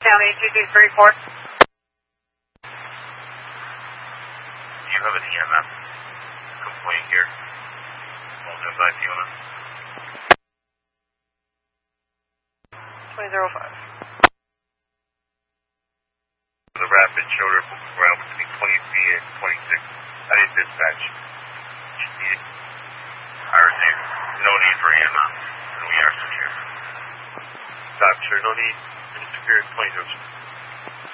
County 2234. Do you have an EMF complaint here? Well, no, by Fiona. 2005. The rapid shoulder around between 20 feet and 26. I didn't dispatch. Just need it. No need for EMF. And we are secure. Stop, sure, no need. Secure 20.